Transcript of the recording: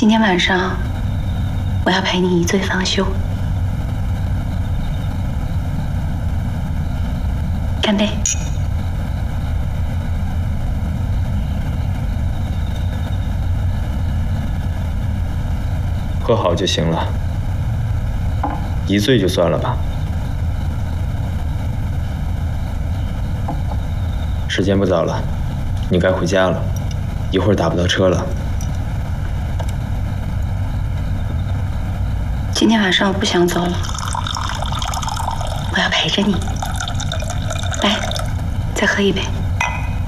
今天晚上我要陪你一醉方休，干杯！ 喝好就行了，一醉就算了吧。时间不早了，你该回家了，一会儿打不到车了。 今天晚上我不想走了，我要陪着你。来，再喝一杯。